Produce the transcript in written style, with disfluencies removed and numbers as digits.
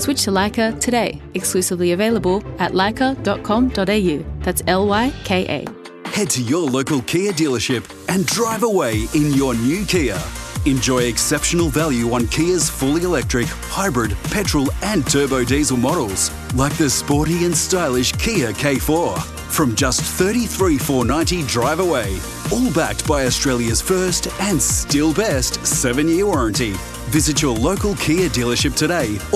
Switch to Leica today. Exclusively available at leica.com.au. That's Lyka. Head to your local Kia dealership and drive away in your new Kia. Enjoy exceptional value on Kia's fully electric, hybrid, petrol and turbo diesel models, like the sporty and stylish Kia K4. From just $33,490 drive away, all backed by Australia's first and still best 7-year warranty. Visit your local Kia dealership today